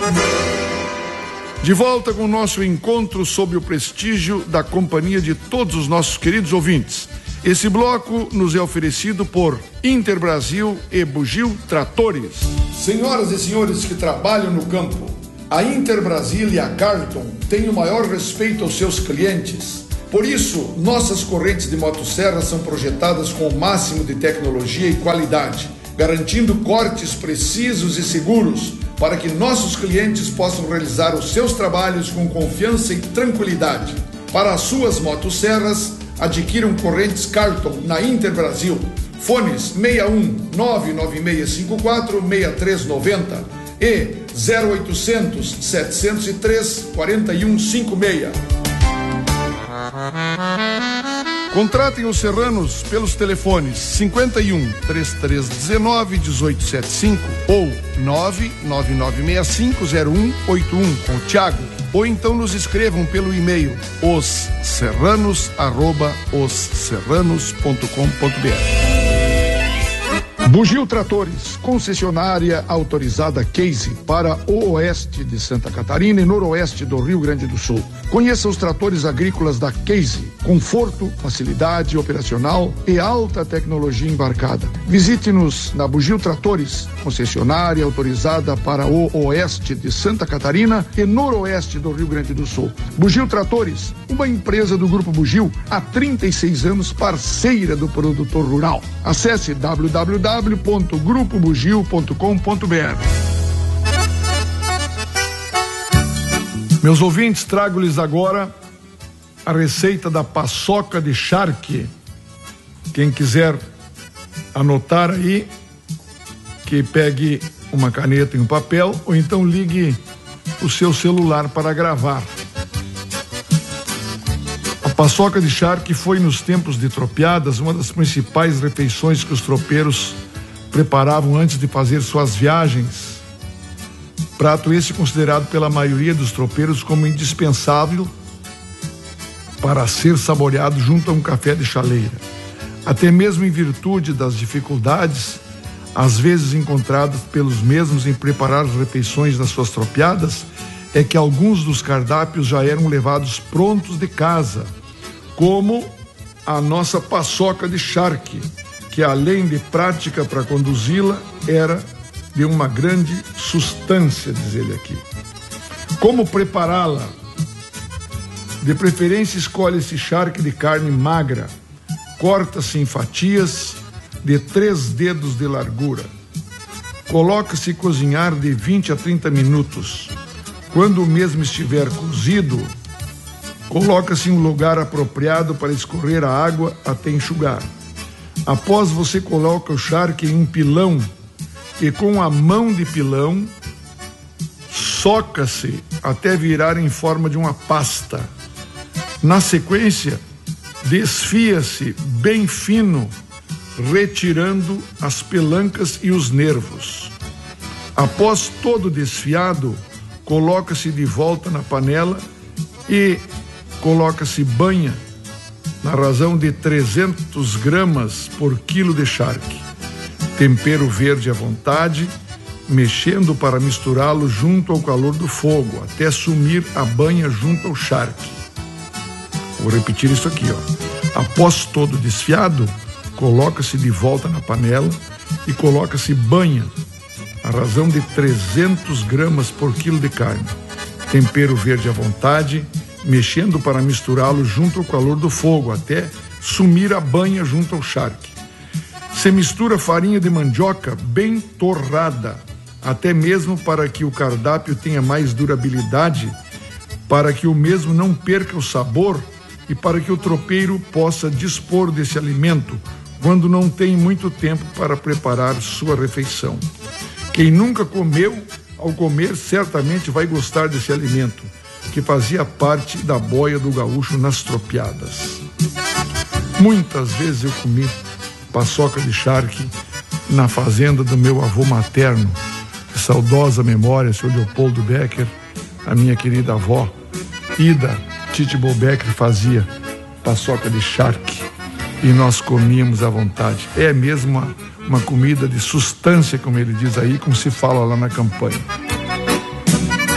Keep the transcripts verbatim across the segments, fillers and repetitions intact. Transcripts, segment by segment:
De volta com o nosso encontro sob o prestígio da companhia de todos os nossos queridos ouvintes. Esse bloco nos é oferecido por Interbrasil e Bugio Tratores. Senhoras e senhores que trabalham no campo, a Interbrasil e a Carlton têm o maior respeito aos seus clientes. Por isso, nossas correntes de motosserra são projetadas com o máximo de tecnologia e qualidade, garantindo cortes precisos e seguros para que nossos clientes possam realizar os seus trabalhos com confiança e tranquilidade. Para as suas motosserras, adquiram correntes Carlton na Interbrasil. Fones seis um nove nove seis cinco quatro seis três nove zero e zero oitocentos, setecentos e três, quarenta e um cinquenta e seis. Contratem os serranos pelos telefones cinquenta e um, trinta e três dezenove, dezoito setenta e cinco ou nove nove nove seis cinco zero um oito um com o Thiago, ou então nos escrevam pelo e-mail os serranos arroba os serranos ponto com ponto b r. Bugio Tratores, concessionária autorizada Case para o oeste de Santa Catarina e noroeste do Rio Grande do Sul. Conheça os tratores agrícolas da Case, conforto, facilidade operacional e alta tecnologia embarcada. Visite-nos na Bugio Tratores, concessionária autorizada para o oeste de Santa Catarina e noroeste do Rio Grande do Sul. Bugio Tratores, uma empresa do Grupo Bugio, há trinta e seis anos parceira do produtor rural. Acesse w w w ponto grupo bugio ponto com ponto b r. Meus ouvintes, trago-lhes agora a receita da paçoca de charque. Quem quiser anotar aí, que pegue uma caneta e um papel, ou então ligue o seu celular para gravar. A paçoca de charque foi, nos tempos de tropiadas, uma das principais refeições que os tropeiros preparavam antes de fazer suas viagens. Prato esse considerado pela maioria dos tropeiros como indispensável para ser saboreado junto a um café de chaleira. Até mesmo em virtude das dificuldades, às vezes encontradas pelos mesmos em preparar as refeições das suas tropiadas, é que alguns dos cardápios já eram levados prontos de casa, como a nossa paçoca de charque, que além de prática para conduzi-la, era de uma grande substância, diz ele aqui. Como prepará-la? De preferência, escolhe-se charque de carne magra, corta-se em fatias de três dedos de largura. Coloca-se cozinhar de vinte a trinta minutos. Quando o mesmo estiver cozido, coloca-se em um lugar apropriado para escorrer a água até enxugar. Após, você coloca o charque em um pilão e com a mão de pilão soca-se até virar em forma de uma pasta. Na sequência, desfia-se bem fino, retirando as pelancas e os nervos. Após todo desfiado, coloca-se de volta na panela e coloca-se banha na razão de trezentas gramas por quilo de charque. Tempero verde à vontade, mexendo para misturá-lo junto ao calor do fogo, até sumir a banha junto ao charque. Vou repetir isso aqui, ó. Após todo desfiado, coloca-se de volta na panela e coloca-se banha, a razão de trezentas gramas por quilo de carne. Tempero verde à vontade, mexendo para misturá-lo junto ao calor do fogo, até sumir a banha junto ao charque. Se mistura farinha de mandioca bem torrada, até mesmo para que o cardápio tenha mais durabilidade, para que o mesmo não perca o sabor e para que o tropeiro possa dispor desse alimento quando não tem muito tempo para preparar sua refeição. Quem nunca comeu, ao comer, certamente vai gostar desse alimento, que fazia parte da boia do gaúcho nas tropiadas. Muitas vezes eu comi paçoca de charque na fazenda do meu avô materno, de saudosa memória, seu Leopoldo Becker, a minha querida avó Ida Titibol Becker fazia paçoca de charque e nós comíamos à vontade. É mesmo uma, uma comida de substância, como ele diz aí, como se fala lá na campanha.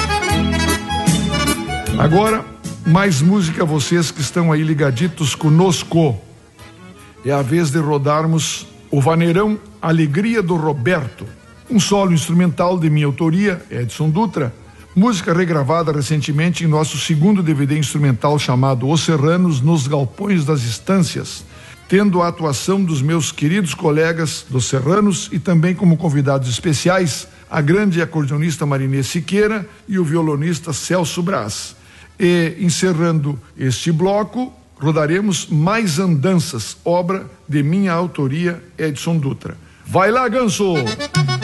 Agora, mais música a vocês que estão aí ligaditos conosco. É a vez de rodarmos o vaneirão Alegria do Roberto, um solo instrumental de minha autoria, Edson Dutra, música regravada recentemente em nosso segundo D V D instrumental chamado Os Serranos nos Galpões das Estâncias, tendo a atuação dos meus queridos colegas dos Serranos e também como convidados especiais a grande acordeonista Marinê Siqueira e o violonista Celso Brás. E encerrando este bloco, rodaremos Mais Andanças, obra de minha autoria, Edson Dutra. Vai lá, Ganso!